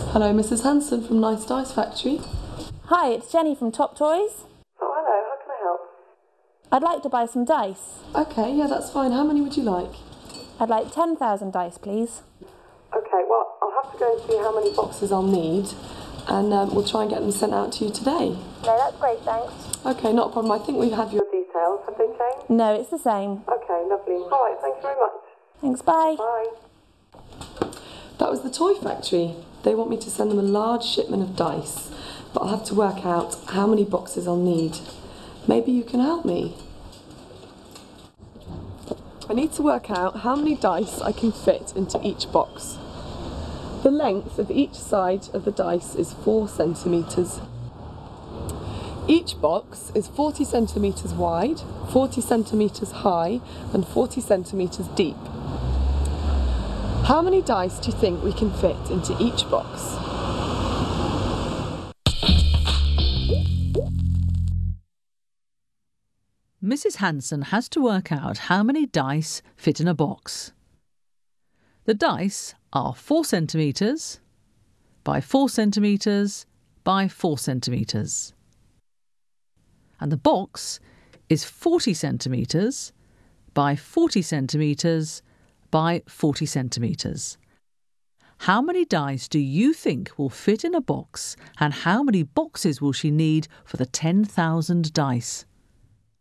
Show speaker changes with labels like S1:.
S1: Hello, Mrs. Hanson from Nice Dice Factory.
S2: Hi, it's Jenny from Top Toys.
S1: Oh, hello, how can I help?
S2: I'd like to buy some dice.
S1: Okay, yeah, that's fine. How many would you like?
S2: I'd like 10,000 dice, please.
S1: Okay, well, I'll have to go and see how many boxes I'll need, and we'll try and get them sent out to you today.
S2: No, that's great, thanks.
S1: Okay, not a problem. I think we have your details. Have they changed?
S2: No, it's the same.
S1: Okay, lovely. All right, thank you very much.
S2: Thanks, bye.
S1: Bye. That was the toy factory. They want me to send them a large shipment of dice, but I'll have to work out how many boxes I'll need. Maybe you can help me. I need to work out how many dice I can fit into each box. The length of each side of the dice is 4 centimetres. Each box is 40 centimetres wide, 40 centimetres high and 40 centimetres deep. How many dice do you think we can fit into each box?
S3: Mrs. Hanson has to work out how many dice fit in a box. The dice are 4 centimetres by 4 centimetres by 4 centimetres. And the box is 40 centimetres by 40 centimetres by 40 centimetres. How many dice do you think will fit in a box, and how many boxes will she need for the 10,000 dice?